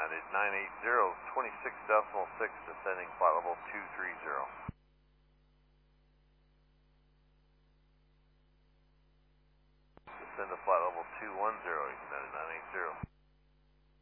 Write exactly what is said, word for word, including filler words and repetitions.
United nine eight zero, twenty-six decimal six, descending flight level two three zero. Descend to flight level two one zero, United nine eight zero.